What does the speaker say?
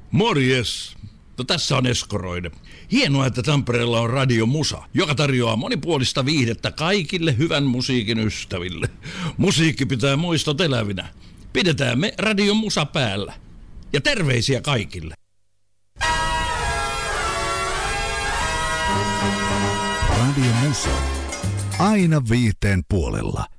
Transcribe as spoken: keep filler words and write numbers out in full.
Morjes! No tässä on Eskoroinen. Hienoa, että Tampereella on Radio Musa, joka tarjoaa monipuolista viihdettä kaikille hyvän musiikin ystäville. Musiikki pitää muistot elävinä. Pidetään me Radio Musa päällä. Ja terveisiä kaikille. Radio Musa. Aina viihteen puolella.